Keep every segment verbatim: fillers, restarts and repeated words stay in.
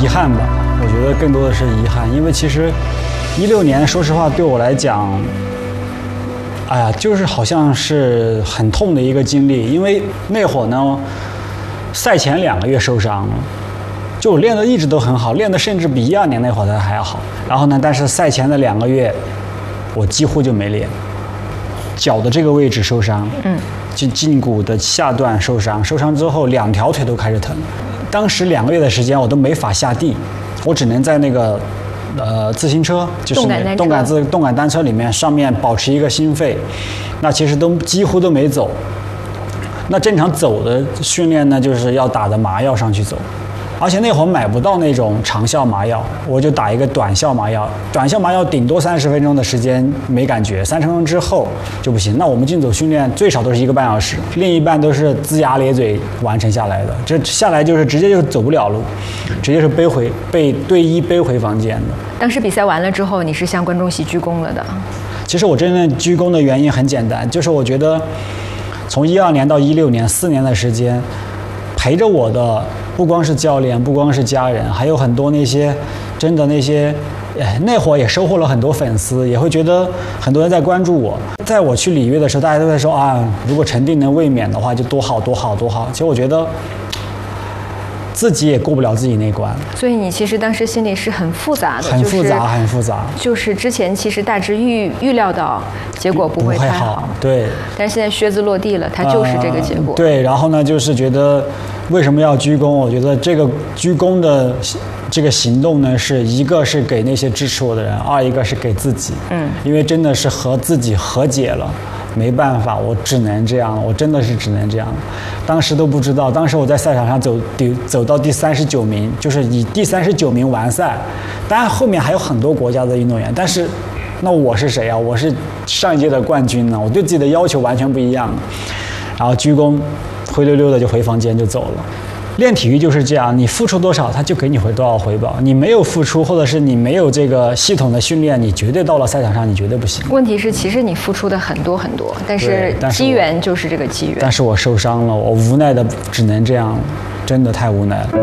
憾吧，我觉得更多的是遗憾，因为其实一六年，说实话对我来讲，哎呀，就是好像是很痛的一个经历，因为那会儿呢，赛前两个月受伤了。就我练的一直都很好，练的甚至比一二年那会儿的还好。然后呢，但是赛前的两个月，我几乎就没练。脚的这个位置受伤，嗯，胫胫骨的下段受伤，受伤之后两条腿都开始疼。当时两个月的时间我都没法下地，我只能在那个呃自行车，就是动感自动感单车里面上面保持一个心肺，那其实都几乎都没走。那正常走的训练呢，就是要打的麻药上去走。而且那会儿买不到那种长效麻药，我就打一个短效麻药。短效麻药顶多三十分钟的时间没感觉，三十分钟之后就不行。那我们竞走训练最少都是一个半小时，另一半都是龇牙咧嘴完成下来的。这下来就是直接就走不了路，直接是背回被队医背回房间的。 当时比赛完了之后，你是向观众席鞠躬了的。 其实我真正鞠躬的原因很简单，就是我觉得从一二年到一六年四年的时间，陪着我的。不光是教练，不光是家人，还有很多那些真的那些，哎，那会儿也收获了很多粉丝，也会觉得很多人在关注我。在我去里约的时候，大家都在说啊，如果陈定能卫冕的话，就多好多好多好。其实我觉得自己也过不了自己那关。 所以你其实当时心里是很复杂的， 很复杂，很复杂。 就是之前其实大致预预料到结果不会太好， 好对。 但是现在靴子落地了，它就是这个结果。 呃、对，然后呢，就是觉得。为什么要鞠躬？我觉得这个鞠躬的这个行动呢，是一个是给那些支持我的人，二一个是给自己。嗯，因为真的是和自己和解了，没办法，我只能这样，我真的是只能这样。当时都不知道，当时我在赛场上走第走到第三十九名，就是以第三十九名完赛。当然后面还有很多国家的运动员，但是那我是谁啊？我是上一届的冠军呢，我对自己的要求完全不一样。然后鞠躬。灰溜溜的就回房间就走了。练体育就是这样，你付出多少，他就给你回多少回报。你没有付出，或者是你没有这个系统的训练，你绝对到了赛场上，你绝对不行。 问题是，其实你付出的很多很多，但是机缘就是这个机缘。 但是我受伤了，我无奈的只能这样，真的太无奈了。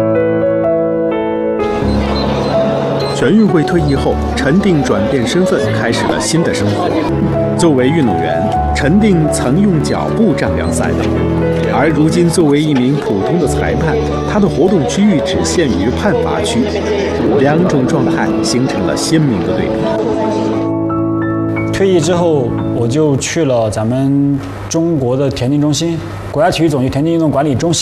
全运会退役后，陈定转变身份，开始了新的生活。作为运动员，陈定曾用脚步丈量赛道，而如今作为一名普通的裁判，他的活动区域只限于判罚区，两种状态形成了鲜明的对比。 退役之后，我就去了咱们中国的田径中心，国家体育总局田径运动管理中心。